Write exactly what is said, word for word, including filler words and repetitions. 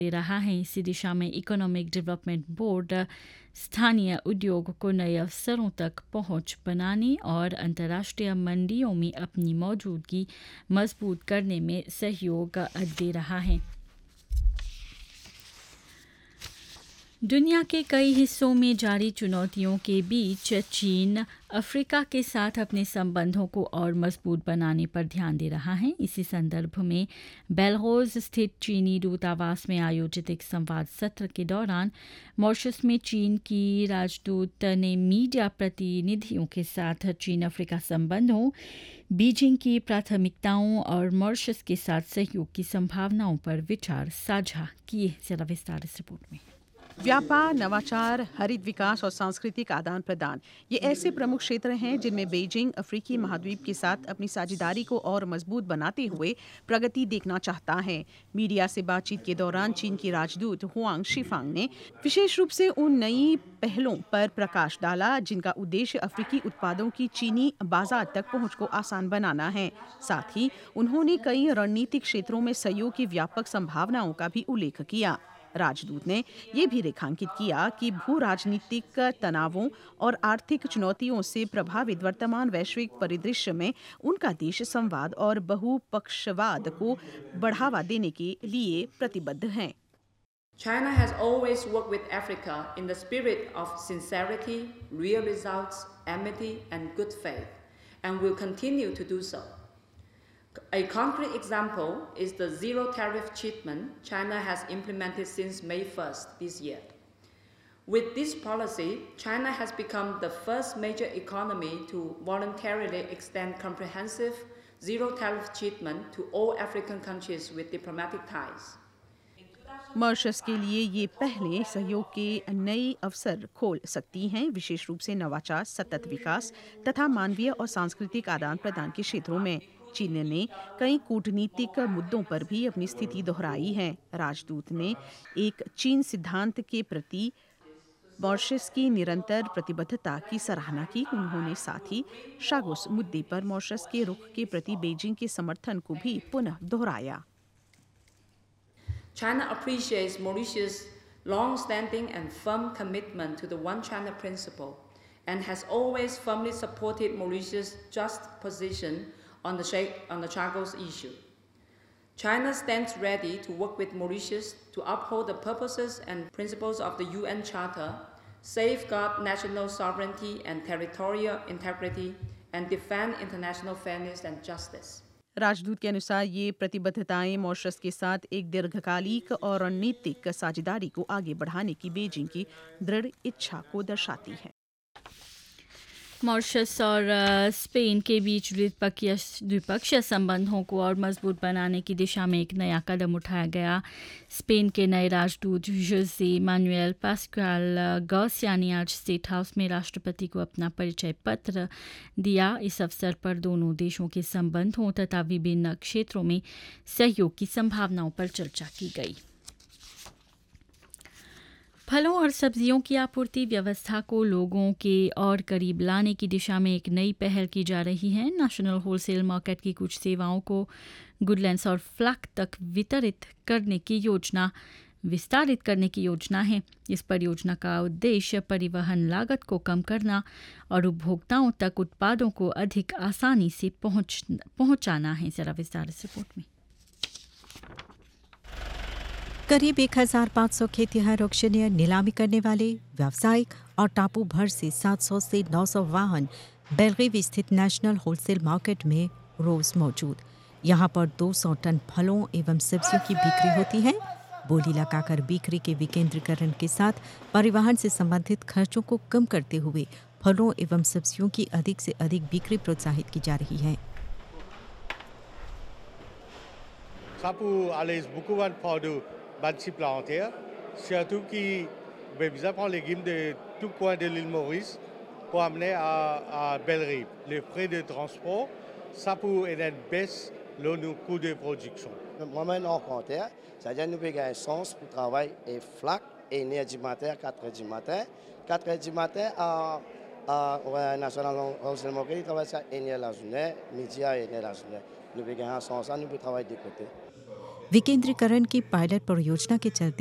दे रहा है। इसी दिशा में इकोनॉमिक डेवलपमेंट बोर्ड स्थानीय उद्योग को नए अवसरों तक पहुंच बनाने और अंतर्राष्ट्रीय मंडियों में अपनी मौजूदगी मजबूत करने में सहयोग दे रहा है। दुनिया के कई हिस्सों में जारी चुनौतियों के बीच चीन अफ्रीका के साथ अपने संबंधों को और मजबूत बनाने पर ध्यान दे रहा है। इसी संदर्भ में बेलारूस स्थित चीनी दूतावास में आयोजित एक संवाद सत्र के दौरान मॉरिशस में चीन की राजदूत ने मीडिया प्रतिनिधियों के साथ चीन अफ्रीका संबंधों, बीजिंग की प्राथमिकताओं और मॉरिशस के साथ सहयोग की संभावनाओं पर विचार साझा किए। जरा विस्तार इस रिपोर्ट में। व्यापार, नवाचार, हरित विकास और सांस्कृतिक आदान प्रदान ये ऐसे प्रमुख क्षेत्र हैं जिनमें बीजिंग अफ्रीकी महाद्वीप के साथ अपनी साझेदारी को और मजबूत बनाते हुए प्रगति देखना चाहता है। मीडिया से बातचीत के दौरान चीन की राजदूत हुआंग शिफांग ने विशेष रूप से उन नई पहलों पर प्रकाश डाला जिनका उद्देश्य अफ्रीकी उत्पादों की चीनी बाजार तक पहुंच को आसान बनाना है। साथ ही उन्होंने कई रणनीतिक क्षेत्रों में सहयोग की व्यापक संभावनाओं का भी उल्लेख किया। राजदूत ने ये भी रेखांकित किया कि भू राजनीतिक तनावों और आर्थिक चुनौतियों से प्रभावित वर्तमान वैश्विक परिदृश्य में उनका देश संवाद और बहुपक्षवाद को बढ़ावा देने के लिए प्रतिबद्ध है। China has always worked with Africa in the spirit of sincerity, real results, amity, and good faith, and will continue to do so. A concrete example is the zero tariff treatment China has implemented since May first this year. With this policy, China has become the first major economy to voluntarily extend comprehensive zero tariff treatment to all African countries with diplomatic ties. Mauritius के लिए ये पहले सहयोग के नए अवसर खोल सकती हैं, विशेष रूप से नवाचार, सतत विकास तथा मानवीय और सांस्कृतिक आदान प्रदान के क्षेत्रों में। चीन ने कई कूटनीतिक मुद्दों पर भी अपनी स्थिति दोहराई है। राजदूत ने एक चीन सिद्धांत के प्रति मॉरिशस की निरंतर प्रतिबद्धता की सराहना की। उन्होंने साथ ही शागोस मुद्दे पर मॉरिशस के रुख के प्रति बीजिंग के समर्थन को भी पुनः दोहराया। China appreciates Mauritius' long-standing and firm commitment to the One China principle and has always firmly supported Mauritius' just position on the, on the Chagos issue. China stands ready to work with Mauritius to uphold the purposes and principles of the U N Charter, safeguard national sovereignty and territorial integrity, and defend international fairness and justice. राजदूत के अनुसार ये प्रतिबद्धताएं Mauritius के साथ एक दीर्घकालिक और रणनीतिक साझेदारी को आगे बढ़ाने की बीजिंग की दृढ़ इच्छा को दर्शाती है। मॉरिशस और स्पेन के बीच द्विपक्षीय द्विपक्षीय संबंधों को और मजबूत बनाने की दिशा में एक नया कदम उठाया गया। स्पेन के नए राजदूत जोसे मैनुएल पास्कुआल गार्सिया ने आज स्टेट हाउस में राष्ट्रपति को अपना परिचय पत्र दिया। इस अवसर पर दोनों देशों के संबंधों तथा विभिन्न क्षेत्रों में सहयोग की संभावनाओं पर चर्चा की गई। फलों और सब्जियों की आपूर्ति व्यवस्था को लोगों के और करीब लाने की दिशा में एक नई पहल की जा रही है। नेशनल होलसेल मार्केट की कुछ सेवाओं को गुडलैंड्स और फ्लैक तक वितरित करने की योजना विस्तारित करने की योजना है। इस परियोजना का उद्देश्य परिवहन लागत को कम करना और उपभोक्ताओं तक उत्पादों को अधिक आसानी से पहुंच पहुंचाना है। जरा विस्तार इस रिपोर्ट में। करीब एक हज़ार पाँच सौ खेतिहर ऑक्शनियर नीलामी करने वाले व्यावसायिक और टापू भर से सात सौ से नौ सौ वाहन बेलगीव स्थित नेशनल होलसेल मार्केट में रोज मौजूद। यहाँ पर दो सौ टन फलों एवं सब्जियों की बिक्री होती है। बोली लगाकर बिक्री के विकेंद्रीकरण के साथ परिवहन से संबंधित खर्चों को कम करते हुए फलों एवं सब्जियों की अधिक से अधिक बिक्री प्रोत्साहित की जा रही है। Bansi plantaire, surtout qui besoin prendre légumes de tout coin de l'île Maurice pour amener à, à Bellerive. Les frais de transport, ça pour aider baisse le coût de production. Moi-même en plantaire, c'est-à-dire nous avons un sens pour travailler et flac et une heure du matin, quatre heures du matin. quatre heures du matin à, à, à National Housing Market, nous travaillons à une heure la journée, midi à une heure la journée. Nous avons un sens, nous pouvons travailler de côté. विकेंद्रीकरण की pilot परियोजना के चलते